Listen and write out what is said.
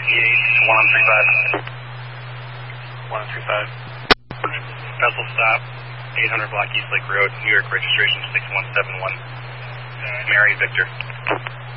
Vessel stop, 800 block East Lake Road, New York, registration 6171. Mary Victor.